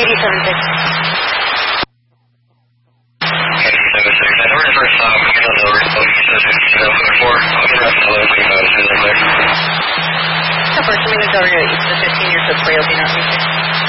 I know the first stop, you know, the remote, you said 15 before, I'll get rest of the thing about it, there. Unfortunately, the governor eats the 15 years of frailty not reaching.